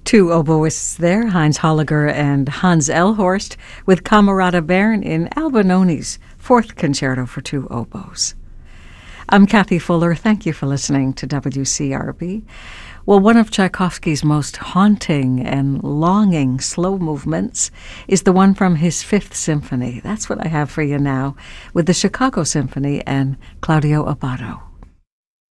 Two oboists there, Heinz Holliger and Hans Elhorst, with Camerata Bern in Albinoni's Fourth Concerto for Two Oboes. I'm Kathy Fuller. Thank you for listening to WCRB. Well, one of Tchaikovsky's most haunting and longing slow movements is the one from his Fifth Symphony. That's what I have for you now with the Chicago Symphony and Claudio Abbado.